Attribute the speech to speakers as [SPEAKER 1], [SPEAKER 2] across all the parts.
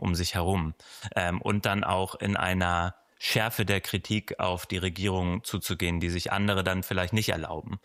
[SPEAKER 1] um sich herum. Und dann auch in einer Schärfe der Kritik auf die Regierung zuzugehen, die sich andere dann vielleicht nicht erlauben.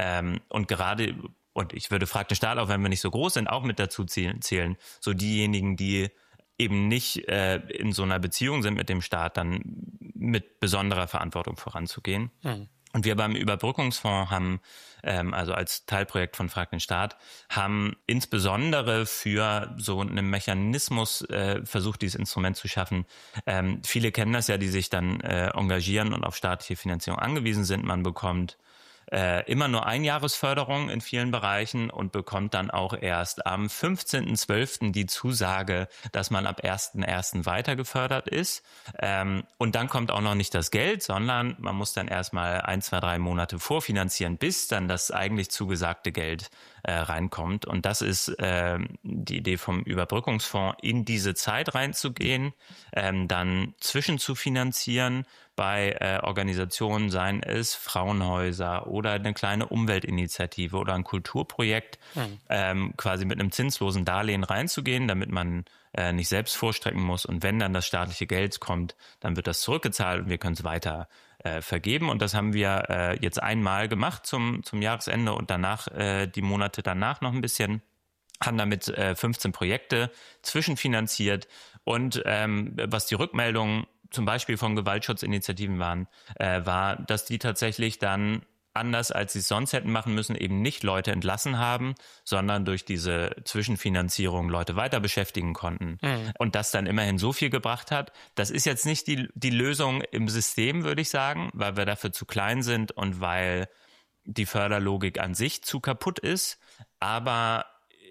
[SPEAKER 1] Und ich würde Frag den Staat, auch wenn wir nicht so groß sind, auch mit dazu zählen, so diejenigen, die eben nicht in so einer Beziehung sind mit dem Staat, dann mit besonderer Verantwortung voranzugehen. Mhm. Und wir beim Überbrückungsfonds haben, also als Teilprojekt von Frag den Staat, haben insbesondere für so einen Mechanismus versucht, dieses Instrument zu schaffen. Viele kennen das ja, die sich dann engagieren und auf staatliche Finanzierung angewiesen sind. Man bekommt immer nur Einjahresförderung in vielen Bereichen und bekommt dann auch erst am 15.12. die Zusage, dass man ab 1.1. weiter gefördert ist. Und dann kommt auch noch nicht das Geld, sondern man muss dann erstmal 1, 2, 3 Monate vorfinanzieren, bis dann das eigentlich zugesagte Geld reinkommt. Und das ist die Idee vom Überbrückungsfonds, in diese Zeit reinzugehen, dann zwischenzufinanzieren bei Organisationen, seien es Frauenhäuser oder eine kleine Umweltinitiative oder ein Kulturprojekt, quasi mit einem zinslosen Darlehen reinzugehen, damit man nicht selbst vorstrecken muss. Und wenn dann das staatliche Geld kommt, dann wird das zurückgezahlt und wir können es weiter vergeben. Und das haben wir jetzt einmal gemacht zum Jahresende und danach die Monate danach noch ein bisschen. Haben damit 15 Projekte zwischenfinanziert und was die Rückmeldungen zum Beispiel von Gewaltschutzinitiativen waren, war, dass die tatsächlich dann anders, als sie es sonst hätten machen müssen, eben nicht Leute entlassen haben, sondern durch diese Zwischenfinanzierung Leute weiter beschäftigen konnten. Und das dann immerhin so viel gebracht hat. Das ist jetzt nicht die Lösung im System, würde ich sagen, weil wir dafür zu klein sind und weil die Förderlogik an sich zu kaputt ist. Aber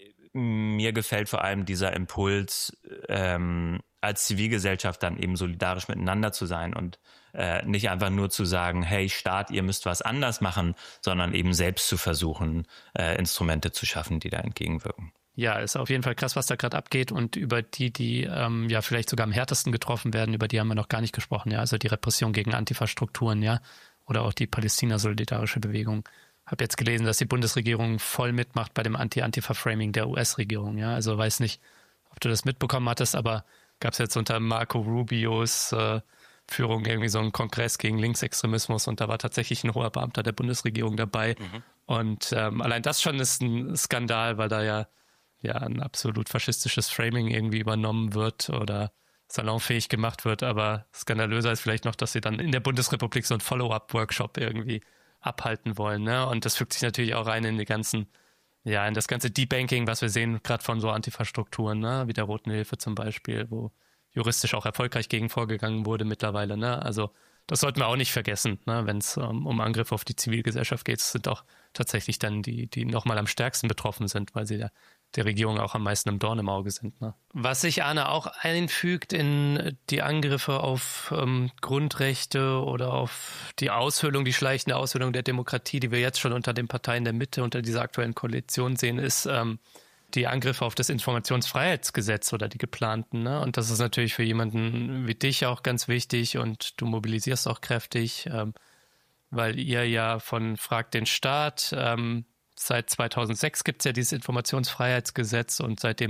[SPEAKER 1] mir gefällt vor allem dieser Impuls, als Zivilgesellschaft dann eben solidarisch miteinander zu sein und nicht einfach nur zu sagen, hey Staat, ihr müsst was anders machen, sondern eben selbst zu versuchen, Instrumente zu schaffen, die da entgegenwirken.
[SPEAKER 2] Ja, ist auf jeden Fall krass, was da gerade abgeht und über die ja vielleicht sogar am härtesten getroffen werden, über die haben wir noch gar nicht gesprochen, ja, also die Repression gegen Antifa-Strukturen, ja, oder auch die Palästina-solidarische Bewegung. Habe jetzt gelesen, dass die Bundesregierung voll mitmacht bei dem Anti-Antifa-Framing der US-Regierung, ja, also weiß nicht, ob du das mitbekommen hattest, aber gab es jetzt unter Marco Rubios Führung irgendwie so einen Kongress gegen Linksextremismus und da war tatsächlich ein hoher Beamter der Bundesregierung dabei. Und allein das schon ist ein Skandal, weil da ja ein absolut faschistisches Framing irgendwie übernommen wird oder salonfähig gemacht wird. Aber skandalöser ist vielleicht noch, dass sie dann in der Bundesrepublik so einen Follow-up-Workshop irgendwie abhalten wollen. Ne? Und das fügt sich natürlich auch rein in die ganzen, ja, in das ganze Debanking, was wir sehen, gerade von so Antifa-Strukturen, ne? Wie der Roten Hilfe zum Beispiel, wo juristisch auch erfolgreich gegen vorgegangen wurde mittlerweile. Ne? Also das sollten wir auch nicht vergessen, ne? Wenn es um Angriffe auf die Zivilgesellschaft geht. Es sind auch tatsächlich dann die nochmal am stärksten betroffen sind, weil sie der Regierung auch am meisten im Dorn im Auge sind. Ne? Was sich, Arne, auch einfügt in die Angriffe auf Grundrechte oder auf die die schleichende Aushöhlung der Demokratie, die wir jetzt schon unter den Parteien der Mitte, unter dieser aktuellen Koalition sehen, ist die Angriffe auf das Informationsfreiheitsgesetz oder die geplanten. Ne? Und das ist natürlich für jemanden wie dich auch ganz wichtig und du mobilisierst auch kräftig, weil ihr ja von Frag den Staat, seit 2006 gibt es ja dieses Informationsfreiheitsgesetz und seitdem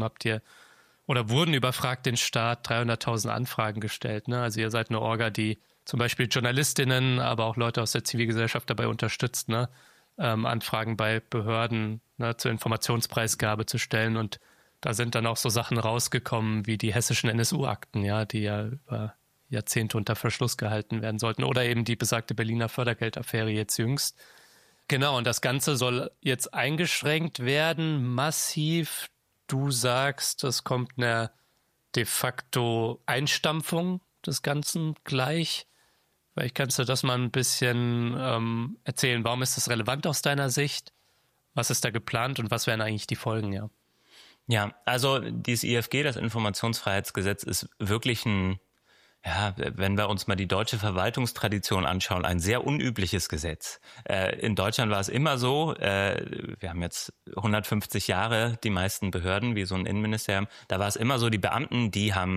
[SPEAKER 2] wurden über Frag den Staat 300.000 Anfragen gestellt. Ne? Also ihr seid eine Orga, die zum Beispiel Journalistinnen, aber auch Leute aus der Zivilgesellschaft dabei unterstützt, ne? Anfragen bei Behörden zur Informationspreisgabe zu stellen. Und da sind dann auch so Sachen rausgekommen wie die hessischen NSU-Akten, ja, die ja über Jahrzehnte unter Verschluss gehalten werden sollten. Oder eben die besagte Berliner Fördergeldaffäre jetzt jüngst. Genau, und das Ganze soll jetzt eingeschränkt werden, massiv. Du sagst, es kommt eine de facto Einstampfung des Ganzen gleich. Vielleicht kannst du das mal ein bisschen erzählen. Warum ist das relevant aus deiner Sicht? Was ist da geplant und was wären eigentlich die Folgen, ja?
[SPEAKER 1] Ja, also dieses IFG, das Informationsfreiheitsgesetz, ist wirklich wenn wir uns mal die deutsche Verwaltungstradition anschauen, ein sehr unübliches Gesetz. In Deutschland war es immer so, wir haben jetzt 150 Jahre die meisten Behörden, wie so ein Innenministerium, da war es immer so, die Beamten, die haben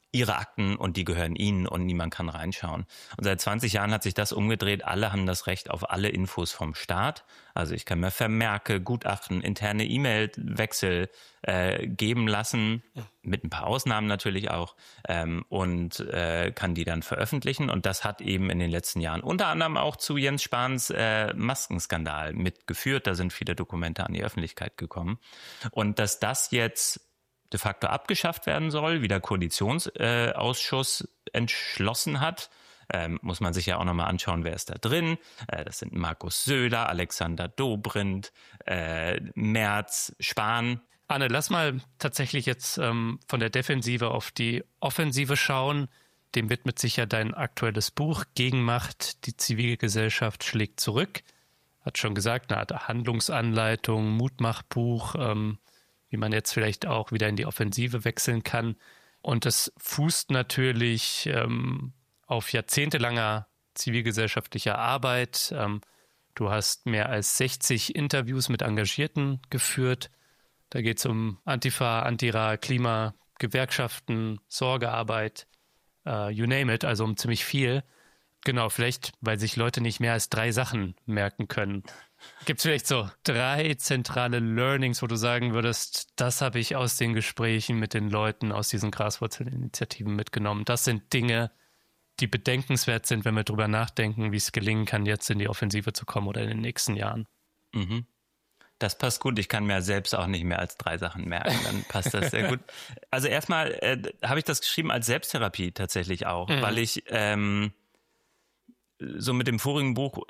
[SPEAKER 1] ihre Akten und die gehören ihnen und niemand kann reinschauen. Und seit 20 Jahren hat sich das umgedreht. Alle haben das Recht auf alle Infos vom Staat. Also ich kann mir Vermerke, Gutachten, interne E-Mail-Wechsel geben lassen, mit ein paar Ausnahmen natürlich auch, und kann die dann veröffentlichen. Und das hat eben in den letzten Jahren unter anderem auch zu Jens Spahns Maskenskandal mitgeführt. Da sind viele Dokumente an die Öffentlichkeit gekommen. Und dass das jetzt de facto abgeschafft werden soll, wie der Koalitionsausschuss entschlossen hat. Muss man sich ja auch nochmal anschauen, wer ist da drin. Das sind Markus Söder, Alexander Dobrindt, Merz, Spahn.
[SPEAKER 2] Arne, lass mal tatsächlich jetzt von der Defensive auf die Offensive schauen. Dem widmet sich ja dein aktuelles Buch Gegenmacht, die Zivilgesellschaft schlägt zurück. Hat schon gesagt, eine Art Handlungsanleitung, Mutmachbuch, wie man jetzt vielleicht auch wieder in die Offensive wechseln kann. Und das fußt natürlich auf jahrzehntelanger zivilgesellschaftlicher Arbeit. Du hast mehr als 60 Interviews mit Engagierten geführt. Da geht es um Antifa, Antira, Klima, Gewerkschaften, Sorgearbeit, you name it, also um ziemlich viel. Genau, vielleicht, weil sich Leute nicht mehr als 3 Sachen merken können. Gibt es vielleicht so 3 zentrale Learnings, wo du sagen würdest, das habe ich aus den Gesprächen mit den Leuten aus diesen Graswurzelinitiativen mitgenommen. Das sind Dinge, die bedenkenswert sind, wenn wir drüber nachdenken, wie es gelingen kann, jetzt in die Offensive zu kommen oder in den nächsten Jahren.
[SPEAKER 1] Mhm. Das passt gut. Ich kann mir selbst auch nicht mehr als 3 Sachen merken. Dann passt das sehr gut. Also erstmal habe ich das geschrieben als Selbsttherapie tatsächlich auch, weil ich so mit dem vorigen Buch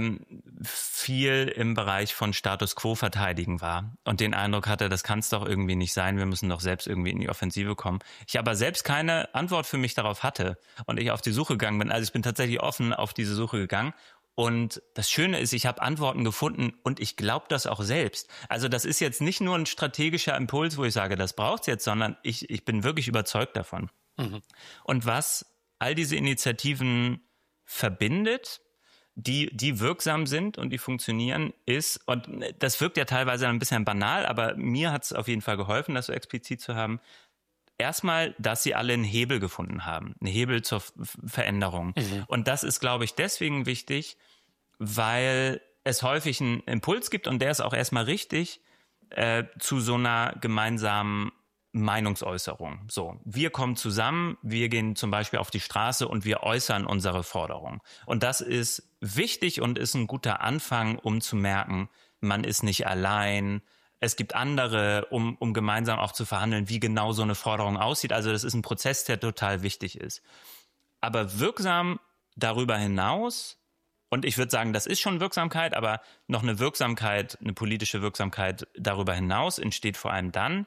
[SPEAKER 1] viel im Bereich von Status Quo verteidigen war und den Eindruck hatte, das kann es doch irgendwie nicht sein, wir müssen doch selbst irgendwie in die Offensive kommen. Ich aber selbst keine Antwort für mich darauf hatte und ich auf die Suche gegangen bin. Also ich bin tatsächlich offen auf diese Suche gegangen. Und das Schöne ist, ich habe Antworten gefunden und ich glaube das auch selbst. Also das ist jetzt nicht nur ein strategischer Impuls, wo ich sage, das braucht's jetzt, sondern ich bin wirklich überzeugt davon. Mhm. Und was all diese Initiativen verbindet, die wirksam sind und die funktionieren, ist, und das wirkt ja teilweise ein bisschen banal, aber mir hat es auf jeden Fall geholfen, das so explizit zu haben. Erstmal, dass sie alle einen Hebel gefunden haben, einen Hebel zur Veränderung. Mhm. Und das ist, glaube ich, deswegen wichtig, weil es häufig einen Impuls gibt, und der ist auch erstmal richtig, zu so einer gemeinsamen Meinungsäußerung. So, wir kommen zusammen, wir gehen zum Beispiel auf die Straße und wir äußern unsere Forderung. Und das ist wichtig und ist ein guter Anfang, um zu merken, man ist nicht allein. Es gibt andere, um gemeinsam auch zu verhandeln, wie genau so eine Forderung aussieht. Also das ist ein Prozess, der total wichtig ist. Aber wirksam darüber hinaus, und ich würde sagen, das ist schon Wirksamkeit, aber noch eine Wirksamkeit, eine politische Wirksamkeit darüber hinaus entsteht vor allem dann,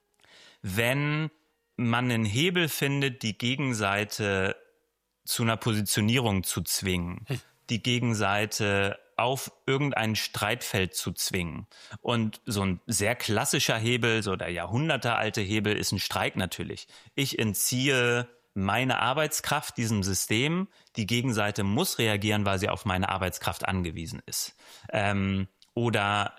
[SPEAKER 1] wenn man einen Hebel findet, die Gegenseite zu einer Positionierung zu zwingen, die Gegenseite auf irgendein Streitfeld zu zwingen. Und so ein sehr klassischer Hebel, so der jahrhundertealte Hebel, ist ein Streik natürlich. Ich entziehe meine Arbeitskraft diesem System. Die Gegenseite muss reagieren, weil sie auf meine Arbeitskraft angewiesen ist. Oder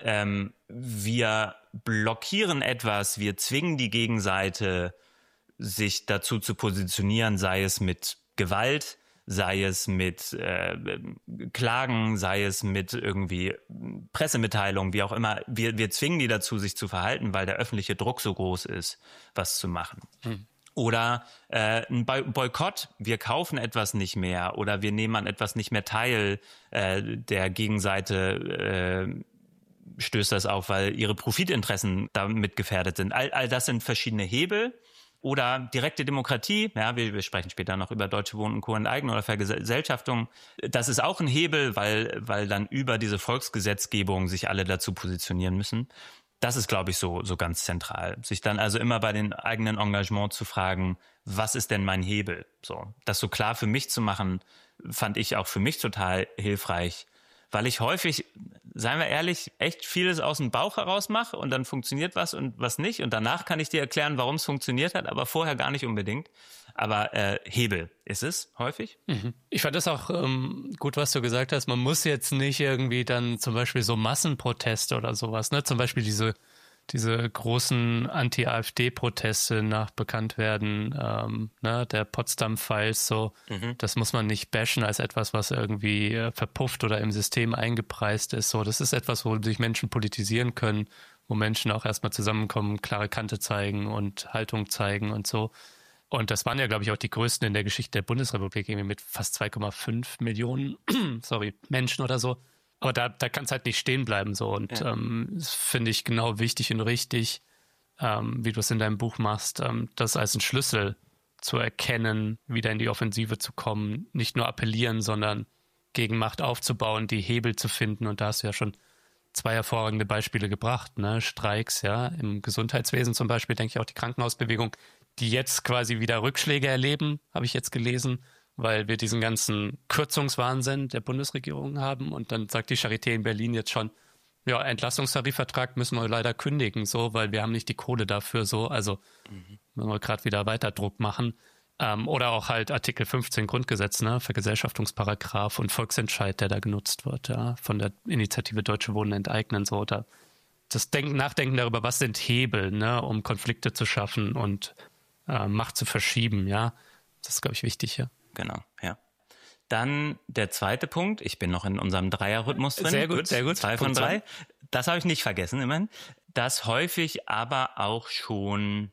[SPEAKER 1] wir blockieren etwas, wir zwingen die Gegenseite, sich dazu zu positionieren, sei es mit Gewalt, sei es mit Klagen, sei es mit irgendwie Pressemitteilungen, wie auch immer. Wir zwingen die dazu, sich zu verhalten, weil der öffentliche Druck so groß ist, was zu machen. Oder ein Boykott, wir kaufen etwas nicht mehr oder wir nehmen an etwas nicht mehr teil. Der Gegenseite stößt das auf, weil ihre Profitinteressen damit gefährdet sind. All das sind verschiedene Hebel. Oder direkte Demokratie, ja, wir sprechen später noch über Deutsche Wohnen und Co. enteignen oder Vergesellschaftung. Das ist auch ein Hebel, weil dann über diese Volksgesetzgebung sich alle dazu positionieren müssen. Das ist, glaube ich, so ganz zentral. Sich dann also immer bei den eigenen Engagements zu fragen, was ist denn mein Hebel? So, das so klar für mich zu machen, fand ich auch für mich total hilfreich, weil ich häufig, seien wir ehrlich, echt vieles aus dem Bauch heraus mache und dann funktioniert was und was nicht. Und danach kann ich dir erklären, warum es funktioniert hat, aber vorher gar nicht unbedingt. Aber Hebel ist es häufig.
[SPEAKER 2] Ich fand das auch gut, was du gesagt hast. Man muss jetzt nicht irgendwie dann zum Beispiel so Massenproteste oder sowas, ne? Zum Beispiel diese diese großen Anti-AfD-Proteste nach Bekanntwerden, der Potsdam-Files, so, das muss man nicht bashen als etwas, was irgendwie verpufft oder im System eingepreist ist. So, das ist etwas, wo sich Menschen politisieren können, wo Menschen auch erstmal zusammenkommen, klare Kante zeigen und Haltung zeigen und so. Und das waren ja, glaube ich, auch die größten in der Geschichte der Bundesrepublik, irgendwie mit fast 2,5 Millionen Menschen oder so. Aber da kann es halt nicht stehen bleiben so. Und das finde ich genau wichtig und richtig, wie du es in deinem Buch machst, das als einen Schlüssel zu erkennen, wieder in die Offensive zu kommen, nicht nur appellieren, sondern gegen Macht aufzubauen, die Hebel zu finden. Und da hast du ja schon 2 hervorragende Beispiele gebracht, ne? Streiks, ja, im Gesundheitswesen zum Beispiel, denke ich auch die Krankenhausbewegung, die jetzt quasi wieder Rückschläge erleben, habe ich jetzt gelesen, weil wir diesen ganzen Kürzungswahnsinn der Bundesregierung haben. Und dann sagt die Charité in Berlin jetzt schon, ja, Entlastungstarifvertrag müssen wir leider kündigen, so, weil wir haben nicht die Kohle dafür, so. Also müssen wir gerade wieder weiter Druck machen. Oder auch halt Artikel 15 Grundgesetz, ne, Vergesellschaftungsparagraph und Volksentscheid, der da genutzt wird, ja, von der Initiative Deutsche Wohnen enteignen, so. Oder das Nachdenken darüber, was sind Hebel, ne, um Konflikte zu schaffen und Macht zu verschieben, ja. Das ist, glaube ich, wichtig, ja.
[SPEAKER 1] Genau, ja. Dann der zweite Punkt. Ich bin noch in unserem Dreierrhythmus drin.
[SPEAKER 2] Sehr gut, sehr gut.
[SPEAKER 1] 2 von 3. Das habe ich nicht vergessen, immerhin. Dass häufig aber auch schon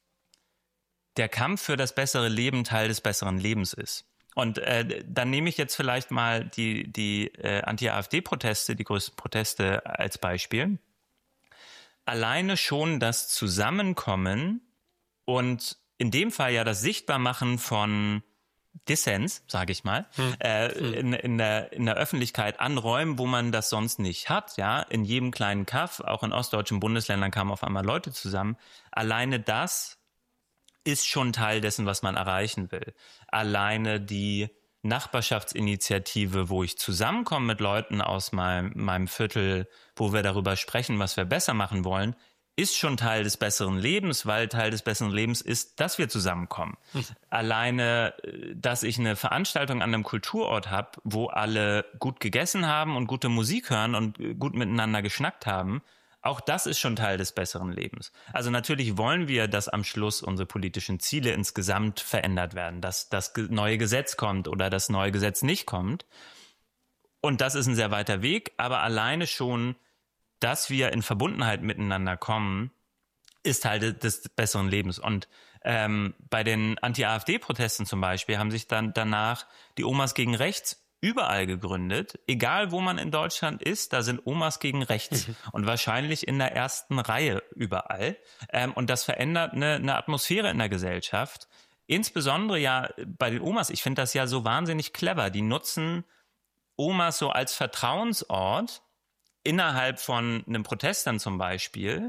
[SPEAKER 1] der Kampf für das bessere Leben Teil des besseren Lebens ist. Und dann nehme ich jetzt vielleicht mal die Anti-AfD-Proteste, die größten Proteste als Beispiel. Alleine schon das Zusammenkommen und in dem Fall ja das Sichtbarmachen von Dissens, sage ich mal, in der Öffentlichkeit an Räumen, wo man das sonst nicht hat, ja, in jedem kleinen Kaff, auch in ostdeutschen Bundesländern kamen auf einmal Leute zusammen. Alleine das ist schon Teil dessen, was man erreichen will. Alleine die Nachbarschaftsinitiative, wo ich zusammenkomme mit Leuten aus meinem Viertel, wo wir darüber sprechen, was wir besser machen wollen, ist schon Teil des besseren Lebens, weil Teil des besseren Lebens ist, dass wir zusammenkommen. Alleine, dass ich eine Veranstaltung an einem Kulturort habe, wo alle gut gegessen haben und gute Musik hören und gut miteinander geschnackt haben, auch das ist schon Teil des besseren Lebens. Also natürlich wollen wir, dass am Schluss unsere politischen Ziele insgesamt verändert werden, dass das neue Gesetz kommt oder das neue Gesetz nicht kommt. Und das ist ein sehr weiter Weg, aber alleine schon, dass wir in Verbundenheit miteinander kommen, ist Teil des besseren Lebens. Und bei den Anti-AfD-Protesten zum Beispiel haben sich dann danach die Omas gegen Rechts überall gegründet. Egal, wo man in Deutschland ist, da sind Omas gegen Rechts. Und wahrscheinlich in der ersten Reihe überall. Und das verändert eine Atmosphäre in der Gesellschaft. Insbesondere ja bei den Omas. Ich finde das ja so wahnsinnig clever. Die nutzen Omas so als Vertrauensort, innerhalb von einem Protest dann zum Beispiel,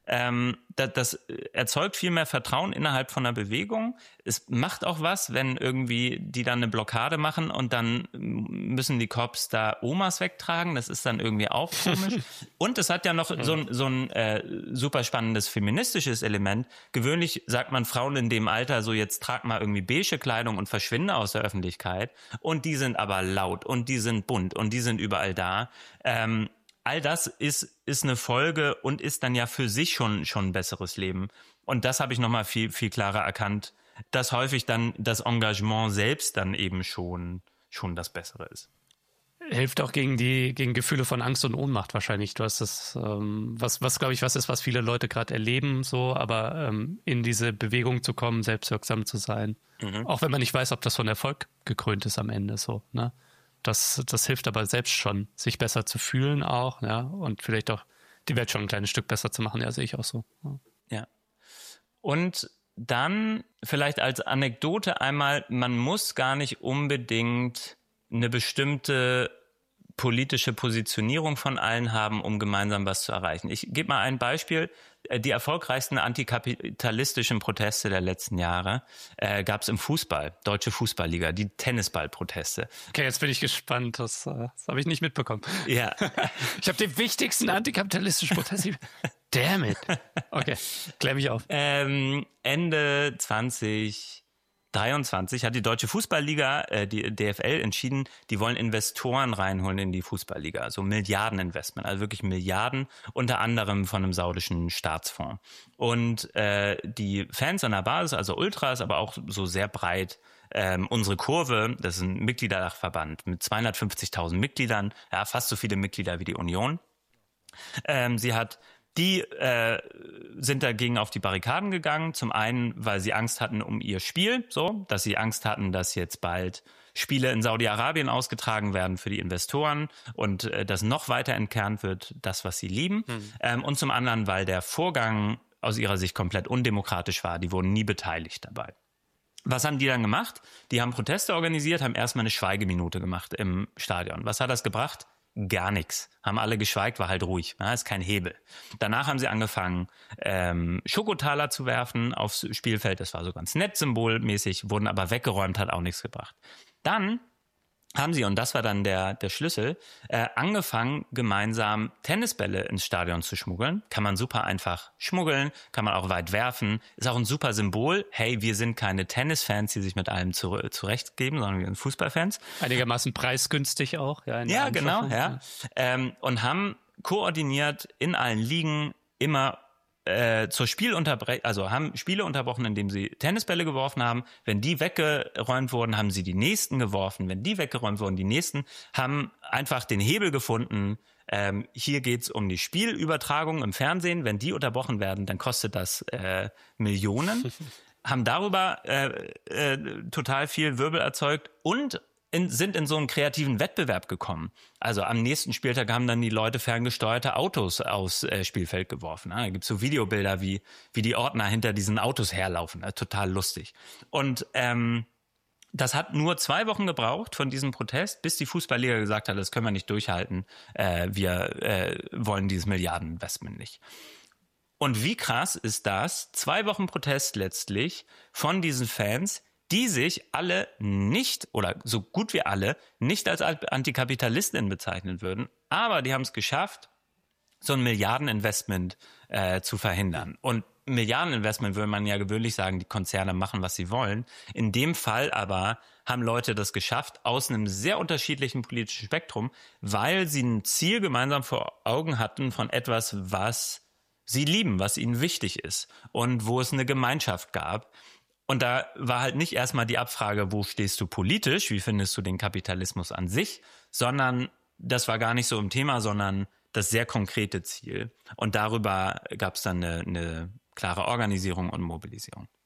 [SPEAKER 1] das erzeugt viel mehr Vertrauen innerhalb von einer Bewegung. Es macht auch was, wenn irgendwie die dann eine Blockade machen und dann müssen die Cops da Omas wegtragen. Das ist dann irgendwie auch komisch. Und es hat ja noch so ein super spannendes feministisches Element. Gewöhnlich sagt man Frauen in dem Alter so, jetzt trag mal irgendwie beige Kleidung und verschwinde aus der Öffentlichkeit. Und die sind aber laut und die sind bunt und die sind überall da. All das ist eine Folge und ist dann ja für sich schon ein besseres Leben. Und das habe ich nochmal viel, viel klarer erkannt, dass häufig dann das Engagement selbst dann eben schon das Bessere ist.
[SPEAKER 2] Hilft auch gegen Gefühle von Angst und Ohnmacht wahrscheinlich. Du hast das, was glaube ich, was ist, was viele Leute gerade erleben, so, aber in diese Bewegung zu kommen, selbstwirksam zu sein. Auch wenn man nicht weiß, ob das von Erfolg gekrönt ist am Ende, so, ne? Das hilft aber selbst schon, sich besser zu fühlen auch, ja, und vielleicht auch die Welt schon ein kleines Stück besser zu machen, ja, sehe ich auch so.
[SPEAKER 1] Ja. Und dann vielleicht als Anekdote einmal, man muss gar nicht unbedingt eine bestimmte politische Positionierung von allen haben, um gemeinsam was zu erreichen. Ich gebe mal ein Beispiel. Die erfolgreichsten antikapitalistischen Proteste der letzten Jahre gab es im Fußball, Deutsche Fußballliga, die Tennisballproteste.
[SPEAKER 2] Okay, jetzt bin ich gespannt. Das habe ich nicht mitbekommen.
[SPEAKER 1] Ja.
[SPEAKER 2] Ich habe den wichtigsten antikapitalistischen Protest. Damn it. Okay, klär mich auf.
[SPEAKER 1] Ende 2019 23 hat die Deutsche Fußballliga, die DFL, entschieden, die wollen Investoren reinholen in die Fußballliga. Also Milliardeninvestment, also wirklich Milliarden, unter anderem von einem saudischen Staatsfonds. Und die Fans an der Basis, also Ultras, aber auch so sehr breit, unsere Kurve, das ist ein Mitgliederdachverband mit 250.000 Mitgliedern, ja, fast so viele Mitglieder wie die Union. Die sind dagegen auf die Barrikaden gegangen. Zum einen, weil sie Angst hatten um ihr Spiel, so, dass sie Angst hatten, dass jetzt bald Spiele in Saudi-Arabien ausgetragen werden für die Investoren und das noch weiter entkernt wird, das, was sie lieben. Und zum anderen, weil der Vorgang aus ihrer Sicht komplett undemokratisch war. Die wurden nie beteiligt dabei. Was haben die dann gemacht? Die haben Proteste organisiert, haben erstmal eine Schweigeminute gemacht im Stadion. Was hat das gebracht? Gar nichts. Haben alle geschweigt, war halt ruhig. Ja, ist kein Hebel. Danach haben sie angefangen, Schokotaler zu werfen aufs Spielfeld. Das war so ganz nett symbolmäßig, wurden aber weggeräumt, hat auch nichts gebracht. Dann haben sie, und das war dann der Schlüssel, angefangen, gemeinsam Tennisbälle ins Stadion zu schmuggeln. Kann man super einfach schmuggeln, kann man auch weit werfen. Ist auch ein super Symbol. Hey, wir sind keine Tennisfans, die sich mit allem zurechtgeben, sondern wir sind Fußballfans.
[SPEAKER 2] Einigermaßen preisgünstig auch.
[SPEAKER 1] Ja, genau. Ja. Und haben koordiniert in allen Ligen immer zur Spielunterbrechung, also haben Spiele unterbrochen, indem sie Tennisbälle geworfen haben. Wenn die weggeräumt wurden, haben sie die nächsten geworfen. Wenn die weggeräumt wurden, die nächsten, haben einfach den Hebel gefunden. Hier geht's um die Spielübertragung im Fernsehen. Wenn die unterbrochen werden, dann kostet das Millionen. Haben darüber total viel Wirbel erzeugt und sind in so einen kreativen Wettbewerb gekommen. Also am nächsten Spieltag haben dann die Leute ferngesteuerte Autos aufs Spielfeld geworfen. Da gibt's so Videobilder, wie die Ordner hinter diesen Autos herlaufen. Total lustig. Und das hat nur 2 Wochen gebraucht von diesem Protest, bis die Fußballliga gesagt hat, das können wir nicht durchhalten. Wir wollen dieses Milliardeninvestment nicht. Und wie krass ist das? 2 Wochen Protest letztlich von diesen Fans, die sich alle nicht, oder so gut wie alle, nicht als Antikapitalistinnen bezeichnen würden. Aber die haben es geschafft, so ein Milliardeninvestment zu verhindern. Und Milliardeninvestment würde man ja gewöhnlich sagen, die Konzerne machen, was sie wollen. In dem Fall aber haben Leute das geschafft, aus einem sehr unterschiedlichen politischen Spektrum, weil sie ein Ziel gemeinsam vor Augen hatten von etwas, was sie lieben, was ihnen wichtig ist und wo es eine Gemeinschaft gab. Und da war halt nicht erstmal die Abfrage, wo stehst du politisch, wie findest du den Kapitalismus an sich, sondern das war gar nicht so im Thema, sondern das sehr konkrete Ziel. Und darüber gab es dann eine klare Organisierung und Mobilisierung.